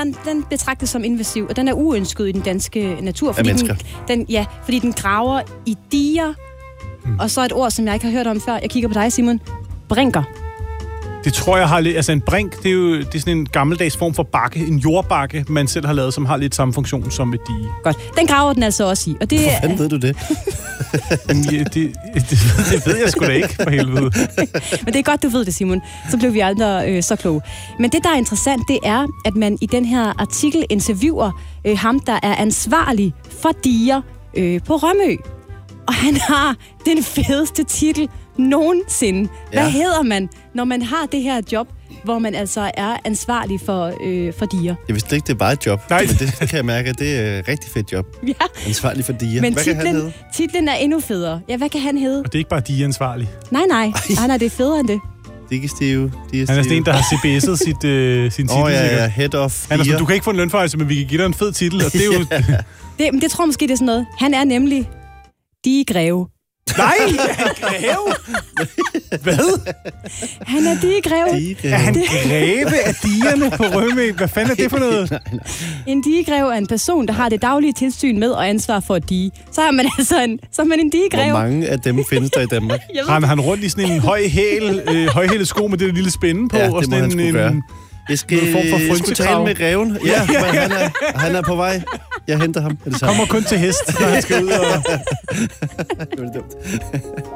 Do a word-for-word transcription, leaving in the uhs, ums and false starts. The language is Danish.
den, den betragtes som invasiv, og den er uønsket i den danske natur. Fordi den, den, ja, fordi den graver i diger, hmm. og så et ord, som jeg ikke har hørt om før. Jeg kigger på dig, Simon. Brinker. Det tror jeg har lidt... Altså en brink, det er jo det er sådan en gammeldags form for bakke, en jordbakke, man selv har lavet, som har lidt samme funktion som et dige. Godt. Den graver den altså også i. Og det, hvordan ved du det? Jamen, ja, det, det? Det ved jeg sgu da ikke, for helvede. Men det er godt, du ved det, Simon. Så blev vi andre øh, så kloge. Men det, der er interessant, det er, at man i den her artikel interviewer øh, ham, der er ansvarlig for diger øh, på Rømø. Og han har den fedeste titel nogensinde. Hvad ja. hedder man, når man har det her job, hvor man altså er ansvarlig for, øh, for diger? Jeg vidste ikke, det er bare et job. Nej. Men det kan jeg mærke, at det er et rigtig fedt job. Ja. Ansvarlig for diger. Men hvad titlen, kan han hedde? Titlen er endnu federe. Ja, hvad kan han hedde? Og det er ikke bare digeansvarlig. Nej, nej. Nej, nej, det er federe end det. Digestive. Han er sådan en, der har C B S'et sit, øh, sin titel. Åh oh, ja, ja, head of Han er sådan, du kan ikke få en lønforhøjelse, men vi kan give dig en fed titel, og det er jo... det, men det tror jeg måske, det er sådan noget. Han er nemlig digegreve. Nej, greve? Hvad? Han er digegreve. Er han greve af digerne på Rømø? Hvad fanden er det for noget? nej, nej. En digegreve er en person, der har det daglige tilsyn med og ansvar for et dige. Så er man altså en, så er man en digegreve. Hvor mange af dem findes der i Danmark? Har han rundt i sådan en høj hæl, øh, højhælet sko med det der lille spænde på? Ja, det og sådan må han en, sgu gøre. en, Jeg skal, form for jeg skulle tale med greven. Ja, men han er, han er på vej. Jeg henter ham. Kommer kun til hest, når han skal ud og... Det var dumt.